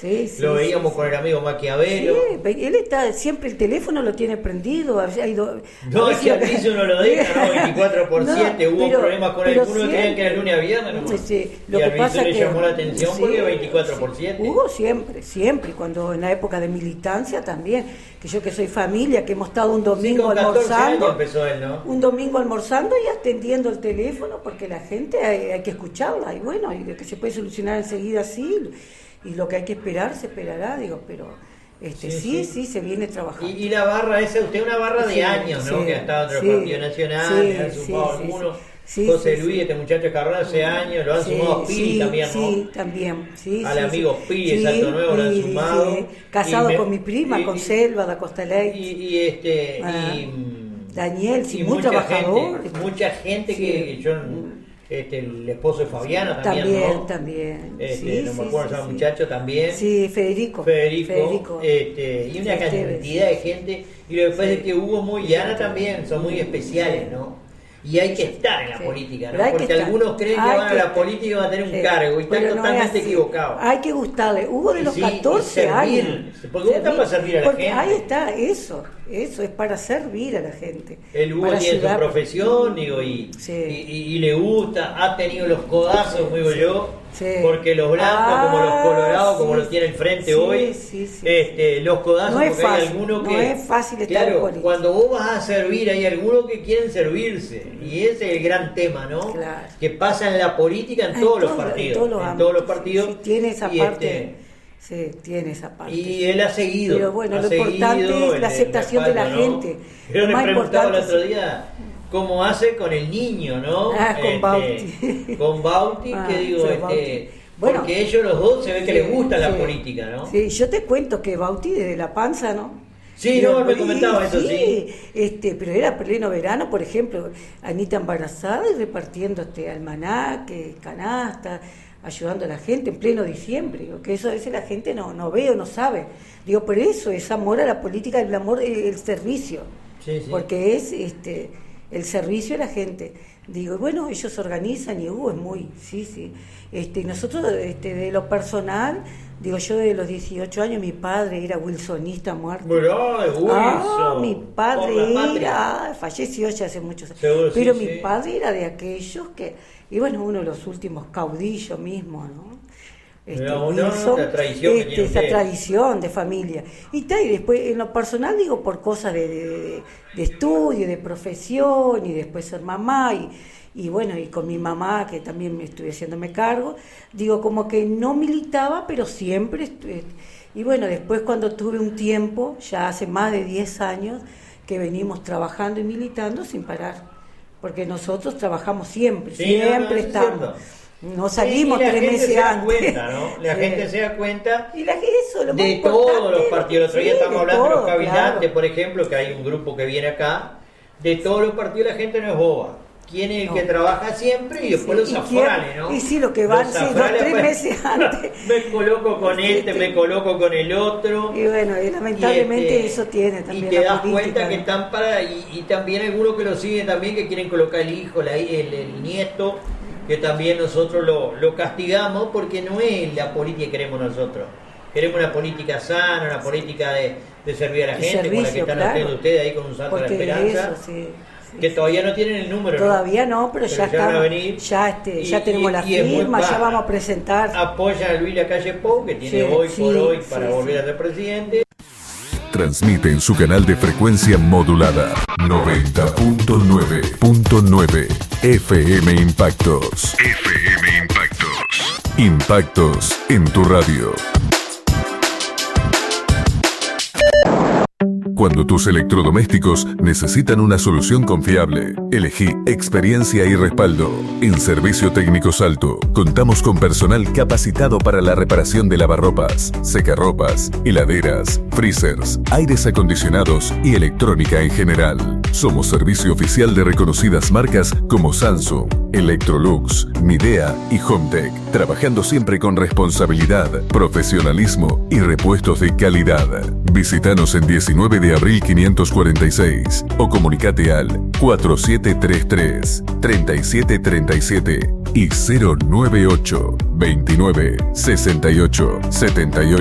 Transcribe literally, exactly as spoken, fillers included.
Sí, sí, lo veíamos sí, con sí. el amigo Maquiavelo. Sí, él está, siempre el teléfono lo tiene prendido. Ha ido, No, es que al inicio uno lo deja, ¿no? veinticuatro por siete, no, hubo pero, problemas con algunos que creían que era lunes a viernes, ¿no? Sí, lo y que al pasa le que, llamó la atención sí, porque veinticuatro por siete. Sí. Hubo siempre, siempre, cuando en la época de militancia también, que yo que soy familia, que hemos estado un domingo sí, con almorzando, años empezó él, ¿no? un domingo almorzando y atendiendo el teléfono, porque la gente hay, hay que escucharla, y bueno, y de que se puede solucionar enseguida sí, y lo que hay que esperar se esperará, digo, pero... Este, sí, sí, sí, sí, se viene trabajando. Y, y la barra esa, usted una barra de sí, años, ¿no? Sí, que ha estado entre los sí, partidos nacionales, sí, han sumado sí, algunos. Sí, José sí, Luis, sí. Este muchacho Carrón hace años, lo han sí, sumado a Piri sí, también, ¿no? Sí, también. Sí, Al sí, amigo sí. Piri, sí, Salto Nuevo, lo han sumado. Sí. Casado me, con mi prima, y, con Selva, da Costa Leite. Y, y este. Ah, y, Daniel, sí, y muy mucha trabajador. Gente, mucha gente sí. que, que yo. Este, el esposo de Fabiana también, también, ¿no? También, este, sí, no me sí, acuerdo, sí, ese sí. muchacho también. Sí, Federico. Federico. Federico. Este, y una cantidad de gente. Y lo que pasa sí. es que Hugo Muy y Ana también son muy especiales, ¿no? Y hay que estar en la sí. política, ¿no? Porque algunos creen que hay van que a la política y van a tener un sí. cargo y están totalmente no equivocados. Hay que gustarle. Hugo de los sí, catorce años. Porque Hugo está para servir a la porque gente. Ahí está, eso. Eso es para servir a la gente. El Hugo tiene su profesión, digo, y, sí. y, y, y le gusta, ha tenido los codazos, como digo sí. yo, sí. porque los blancos, ah, como los colorados, como sí. los tiene el frente sí, sí, hoy, sí, sí. Este, los codazos, no porque fácil, hay algunos que. No es fácil estar claro, en cuando vos vas a servir, hay algunos que quieren servirse, y ese es el gran tema, ¿no? Claro. Que pasa en la política en, en todos, los partidos. En todos los, en todos los partidos. Sí, sí, tiene esa parte. Este, Sí, tiene esa parte. Y él ha seguido. Pero bueno, ha lo seguido, importante es la aceptación de la ¿no? gente. Yo le más preguntaba el otro sí. día cómo hace con el niño, ¿no? Ah, con este, Bauti. Con Bauti, ah, que digo, este, Bauti. Bueno, porque ellos los dos se ve que sí, les gusta sí, la política, ¿no? Sí, yo te cuento que Bauti desde la panza, ¿no? Sí, pero, no, me comentaba eso, sí. sí. Este, pero era pleno verano, por ejemplo, Anita embarazada y repartiendo este almanaque, canasta, ayudando a la gente en pleno diciembre, digo, que eso a veces la gente no, no ve o no sabe. Digo, pero eso es amor a la política, el amor, el servicio, sí, sí. porque es este el servicio a la gente. Digo, bueno, ellos organizan y Hugo es muy, sí, sí. Este, nosotros, este, de lo personal, digo, yo de los dieciocho años, mi padre era wilsonista muerto. Bueno, Wilson. Ah, mi padre era, falleció ya hace muchos años, Seguro, pero sí, mi sí. padre era de aquellos que, y bueno, uno de los últimos caudillos mismo, ¿no? Este, no, Wilson, no, tradición este, que esa tradición de familia. Y, tal, y después, en lo personal, digo, por cosas de, de, de estudio, de profesión, y después ser mamá, y, y bueno, y con mi mamá, que también me estuve haciéndome cargo, digo, como que no militaba, pero siempre estuve. Y bueno, después cuando tuve un tiempo, ya hace más de diez años, que venimos trabajando y militando sin parar, porque nosotros trabajamos siempre, sí, siempre no, no, estamos. No salimos sí, tres meses antes. Cuenta, ¿no? La sí. gente se da cuenta y la, eso, lo de todos los partidos. El otro día sí, estamos hablando todo, de los cabildantes, claro. por ejemplo, que hay un grupo que viene acá. De todos los partidos la gente no es boba. ¿Quién es el no. que trabaja siempre? Y después sí, los zafrales, ¿no? Y sí, lo que van, sí, dos, tres meses antes. Me coloco con este, me coloco con el otro. Y bueno, y lamentablemente y este, eso tiene también. Y te la das política, cuenta ¿no? que están para. Y, y también algunos que lo siguen también, que quieren colocar el hijo, la, el, el nieto, que también nosotros lo, lo castigamos, porque no es la política que queremos nosotros. Queremos una política sana, una política de, de servir a la gente, servicio, como la que están claro. haciendo ustedes ahí con un salto de la esperanza. Eso, sí. Que todavía no tienen el número, todavía no, no pero, pero ya, ya estamos, venir, ya, este, y, ya tenemos y, la y firma, ya vamos a presentar. Apoyan a Luis Lacalle Pou, que tiene sí, hoy sí, por hoy para sí, volver sí. a ser presidente. Transmite en su canal de frecuencia modulada noventa punto nueve punto nueve F M Impactos. F M Impactos. Impactos en tu radio. Cuando tus electrodomésticos necesitan una solución confiable, elegí experiencia y respaldo. En Servicio Técnico Salto, contamos con personal capacitado para la reparación de lavarropas, secarropas, heladeras, freezers, aires acondicionados y electrónica en general. Somos servicio oficial de reconocidas marcas como Samsung, Electrolux, Midea y Hometech, trabajando siempre con responsabilidad, profesionalismo y repuestos de calidad. Visítanos en diecinueve de abril quinientos cuarenta y seis o comunicate al cuatro siete tres tres, tres siete tres siete y cero nueve ocho, veintinueve, sesenta y ocho, setenta y ocho.